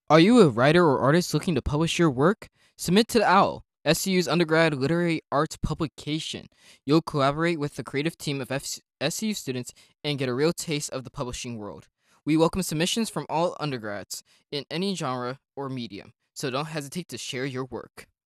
Are you a writer or artist looking to publish your work? Submit to the OWL, SU's undergrad literary arts publication. You'll collaborate with the creative team of SU students and get a real taste of the publishing world. We welcome submissions from all undergrads in any genre or medium, so don't hesitate to share your work.